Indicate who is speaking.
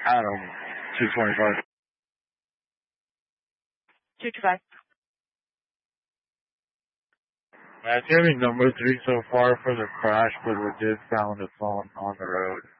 Speaker 1: Adam, 225.
Speaker 2: 225.
Speaker 1: That's gonna be number 3 so far for the crash, but we did found a phone on the road.